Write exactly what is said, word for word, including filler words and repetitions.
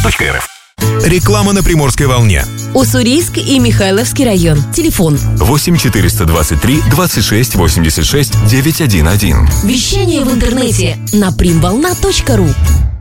точка эр эф. Реклама на Приморской волне. Уссурийск и Михайловский район. Телефон восемь четыреста двадцать три двадцать шесть восемьдесят шесть девятьсот одиннадцать. Вещание в интернете на примволна точка ру.